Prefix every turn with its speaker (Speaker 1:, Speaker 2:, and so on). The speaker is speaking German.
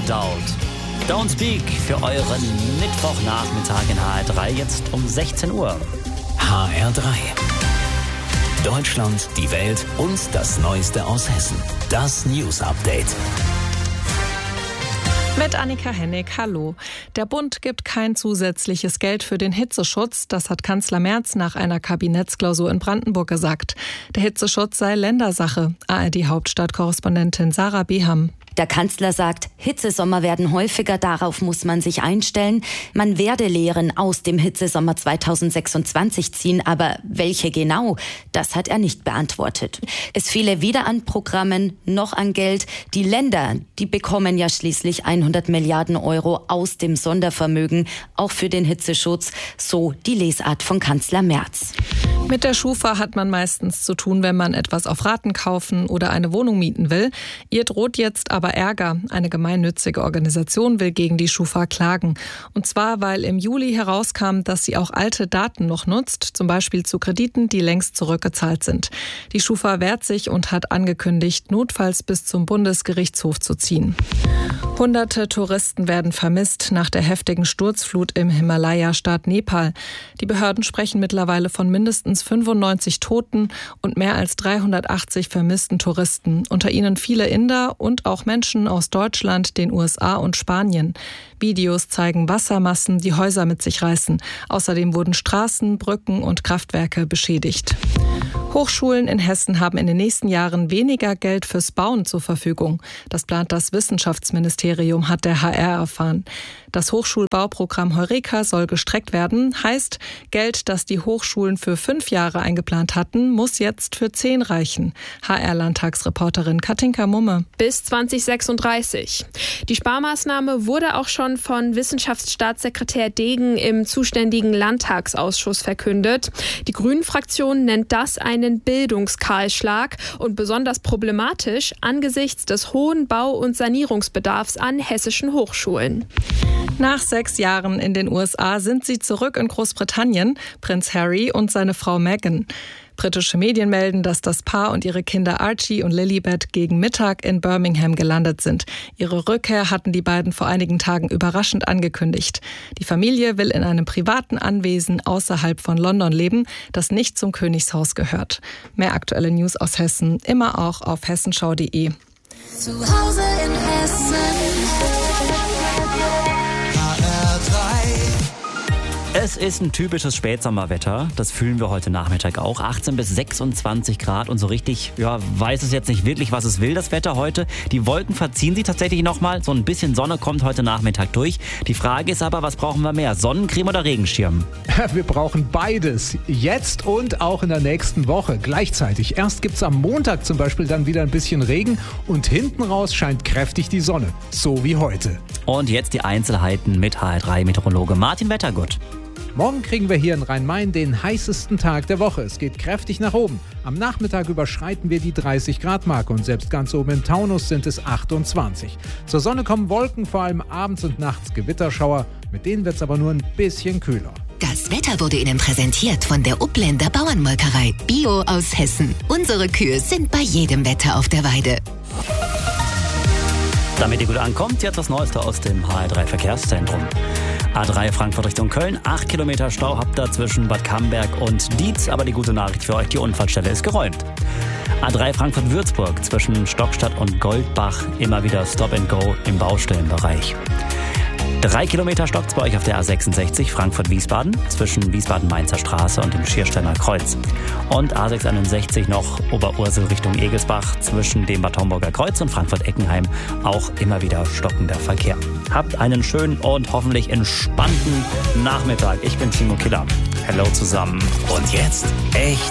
Speaker 1: verdaut. Don't Speak für euren Mittwochnachmittag in HR3, jetzt um 16 Uhr.
Speaker 2: HR3. Deutschland, die Welt und das Neueste aus Hessen. Das News Update.
Speaker 3: Mit Annika Hennig, hallo. Der Bund gibt kein zusätzliches Geld für den Hitzeschutz. Das hat Kanzler Merz nach einer Kabinettsklausur in Brandenburg gesagt. Der Hitzeschutz sei Ländersache. ARD-Hauptstadtkorrespondentin Sarah Beham.
Speaker 4: Der Kanzler sagt, Hitzesommer werden häufiger, darauf muss man sich einstellen. Man werde Lehren aus dem Hitzesommer 2026 ziehen, aber welche genau, das hat er nicht beantwortet. Es fehle weder an Programmen noch an Geld. Die Länder, die bekommen ja schließlich 100 Milliarden Euro aus dem Sondervermögen, auch für den Hitzeschutz, so die Lesart von Kanzler Merz.
Speaker 3: Mit der Schufa hat man meistens zu tun, wenn man etwas auf Raten kaufen oder eine Wohnung mieten will. Ihr droht jetzt aber Ärger. Eine gemeinnützige Organisation will gegen die Schufa klagen. Und zwar, weil im Juli herauskam, dass sie auch alte Daten noch nutzt, zum Beispiel zu Krediten, die längst zurückgezahlt sind. Die Schufa wehrt sich und hat angekündigt, notfalls bis zum Bundesgerichtshof zu ziehen. Hunderte Touristen werden vermisst nach der heftigen Sturzflut im Himalaya-Staat Nepal. Die Behörden sprechen mittlerweile von mindestens 95 Toten und mehr als 380 vermissten Touristen, unter ihnen viele Inder und auch Menschen aus Deutschland, den USA und Spanien. Videos zeigen Wassermassen, die Häuser mit sich reißen. Außerdem wurden Straßen, Brücken und Kraftwerke beschädigt. Hochschulen in Hessen haben in den nächsten Jahren weniger Geld fürs Bauen zur Verfügung. Das plant das Wissenschaftsministerium, hat der HR erfahren. Das Hochschulbauprogramm Heureka soll gestreckt werden. Heißt, Geld, das die Hochschulen für 5 Jahre eingeplant hatten, muss jetzt für 10 reichen. HR-Landtagsreporterin Katinka Mumme.
Speaker 5: Bis 2036. Die Sparmaßnahme wurde auch schon von Wissenschaftsstaatssekretär Degen im zuständigen Landtagsausschuss verkündet. Die Grünen-Fraktion nennt das einen Bildungskahlschlag und besonders problematisch angesichts des hohen Bau- und Sanierungsbedarfs an hessischen Hochschulen.
Speaker 3: Nach 6 Jahren in den USA sind sie zurück in Großbritannien, Prinz Harry und seine Frau Meghan. Britische Medien melden, dass das Paar und ihre Kinder Archie und Lilibet gegen Mittag in Birmingham gelandet sind. Ihre Rückkehr hatten die beiden vor einigen Tagen überraschend angekündigt. Die Familie will in einem privaten Anwesen außerhalb von London leben, das nicht zum Königshaus gehört. Mehr aktuelle News aus Hessen, immer auch auf hessenschau.de.
Speaker 6: Zu Hause in Hessen.
Speaker 1: Es ist ein typisches Spätsommerwetter. Das fühlen wir heute Nachmittag auch. 18 bis 26 Grad und so richtig, weiß es jetzt nicht wirklich, was es will, das Wetter heute. Die Wolken verziehen sich tatsächlich nochmal. So ein bisschen Sonne kommt heute Nachmittag durch. Die Frage ist aber, was brauchen wir mehr? Sonnencreme oder Regenschirm?
Speaker 7: Wir brauchen beides. Jetzt und auch in der nächsten Woche gleichzeitig. Erst gibt's am Montag zum Beispiel dann wieder ein bisschen Regen und hinten raus scheint kräftig die Sonne. So wie heute.
Speaker 1: Und jetzt die Einzelheiten mit HR3-Meteorologe Martin Wettergott.
Speaker 7: Morgen kriegen wir hier in Rhein-Main den heißesten Tag der Woche. Es geht kräftig nach oben. Am Nachmittag überschreiten wir die 30-Grad-Marke und selbst ganz oben im Taunus sind es 28. Zur Sonne kommen Wolken, vor allem abends und nachts Gewitterschauer. Mit denen wird es aber nur ein bisschen kühler.
Speaker 8: Das Wetter wurde Ihnen präsentiert von der Upländer Bauernmolkerei. Bio aus Hessen. Unsere Kühe sind bei jedem Wetter auf der Weide.
Speaker 1: Damit ihr gut ankommt, jetzt das Neueste aus dem HR3-Verkehrszentrum. A3 Frankfurt Richtung Köln, 8 Kilometer Stau habt ihr zwischen Bad Camberg und Dietz, aber die gute Nachricht für euch, die Unfallstelle ist geräumt. A3 Frankfurt-Würzburg zwischen Stockstadt und Goldbach, immer wieder Stop and Go im Baustellenbereich. 3 Kilometer stockt's bei euch auf der A66 Frankfurt-Wiesbaden zwischen Wiesbaden-Mainzer Straße und dem Schiersteiner Kreuz. Und A661 noch Oberursel Richtung Egelsbach zwischen dem Bad Homburger Kreuz und Frankfurt-Eckenheim. Auch immer wieder stockender Verkehr. Habt einen schönen und hoffentlich entspannten Nachmittag. Ich bin Timo Killer. Hello zusammen. Und jetzt echt